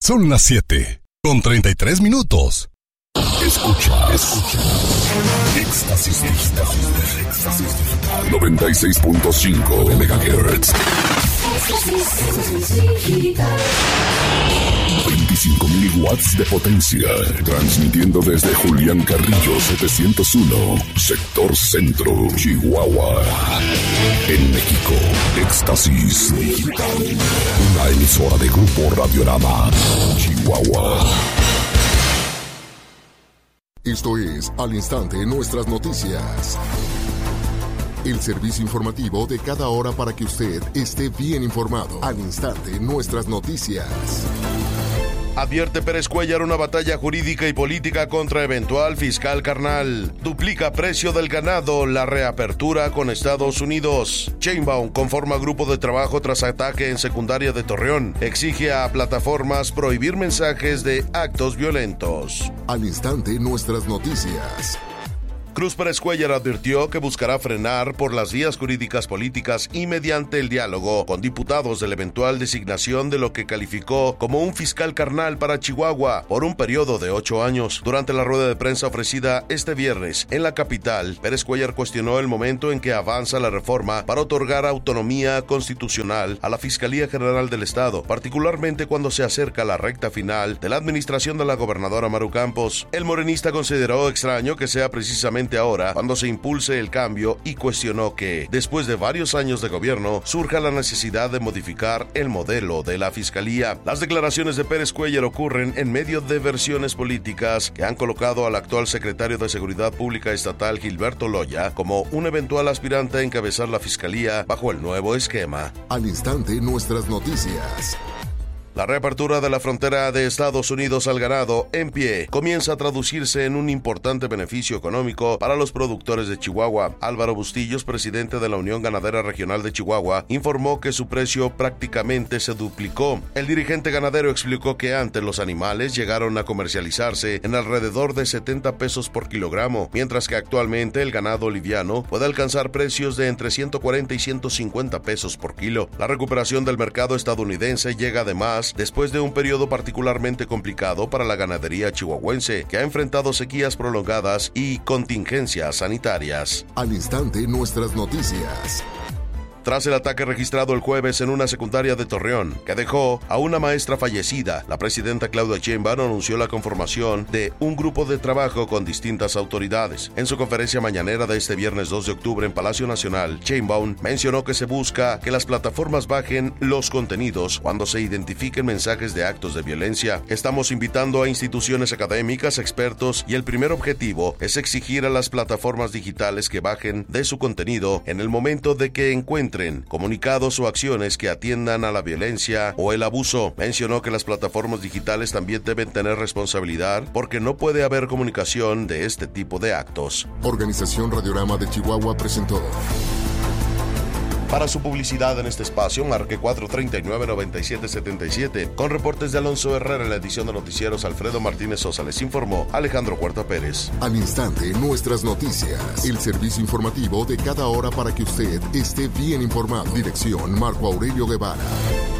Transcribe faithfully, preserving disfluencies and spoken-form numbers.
Son las siete, con treinta y tres minutos. Escucha, escucha. Éxtasis Digital. Éxtasis Digital. noventa y seis punto cinco megahertz. veinticinco mil watts de potencia. Transmitiendo desde Julián Carrillo setecientos uno, sector centro, Chihuahua. En México, Éxtasis Digital. Una emisora de Grupo Radiorama, Chihuahua. Esto es Al Instante Nuestras Noticias. El servicio informativo de cada hora para que usted esté bien informado. Al Instante Nuestras Noticias. Advierte Pérez Cuéllar una batalla jurídica y política contra eventual fiscal carnal. Duplica precio del ganado, la reapertura con Estados Unidos. Sheinbaum conforma grupo de trabajo tras ataque en secundaria de Torreón. Exige a plataformas prohibir mensajes de actos violentos. Al Instante Nuestras Noticias. Cruz Pérez Cuéllar advirtió que buscará frenar por las vías jurídicas políticas y mediante el diálogo con diputados de la eventual designación de lo que calificó como un fiscal carnal para Chihuahua por un periodo de ocho años. Durante la rueda de prensa ofrecida este viernes en la capital, Pérez Cuéllar cuestionó el momento en que avanza la reforma para otorgar autonomía constitucional a la Fiscalía General del Estado, particularmente cuando se acerca la recta final de la administración de la gobernadora Maru Campos. El morenista consideró extraño que sea precisamente ahora cuando se impulse el cambio y cuestionó que, después de varios años de gobierno, surja la necesidad de modificar el modelo de la Fiscalía. Las declaraciones de Pérez Cuéllar ocurren en medio de versiones políticas que han colocado al actual secretario de Seguridad Pública Estatal, Gilberto Loya, como un eventual aspirante a encabezar la Fiscalía bajo el nuevo esquema. Al Instante Nuestras Noticias. La reapertura de la frontera de Estados Unidos al ganado en pie comienza a traducirse en un importante beneficio económico para los productores de Chihuahua. Álvaro Bustillos, presidente de la Unión Ganadera Regional de Chihuahua, informó que su precio prácticamente se duplicó. El dirigente ganadero explicó que antes los animales llegaron a comercializarse en alrededor de setenta pesos por kilogramo, mientras que actualmente el ganado liviano puede alcanzar precios de entre ciento cuarenta y ciento cincuenta pesos por kilo. La recuperación del mercado estadounidense llega además después de un periodo particularmente complicado para la ganadería chihuahuense, que ha enfrentado sequías prolongadas y contingencias sanitarias. Al Instante Nuestras Noticias. Tras el ataque registrado el jueves en una secundaria de Torreón, que dejó a una maestra fallecida, la presidenta Claudia Sheinbaum anunció la conformación de un grupo de trabajo con distintas autoridades. En su conferencia mañanera de este viernes dos de octubre en Palacio Nacional, Sheinbaum mencionó que se busca que las plataformas bajen los contenidos cuando se identifiquen mensajes de actos de violencia. Estamos invitando a instituciones académicas, expertos, y el primer objetivo es exigir a las plataformas digitales que bajen de su contenido en el momento de que encuentren comunicados o acciones que atiendan a la violencia o el abuso. Mencionó que las plataformas digitales también deben tener responsabilidad porque no puede haber comunicación de este tipo de actos. Organización Radiorama de Chihuahua presentó. Para su publicidad en este espacio, marque cuatro tres nueve, nueve siete siete siete. Con reportes de Alonso Herrera en la edición de noticieros, Alfredo Martínez Sosa les informó Alejandro Huerta Pérez. Al Instante Nuestras Noticias. El servicio informativo de cada hora para que usted esté bien informado. Dirección Marco Aurelio Guevara.